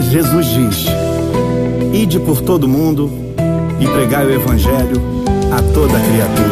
Jesus diz: ide por todo mundo e pregai o evangelho a toda criatura.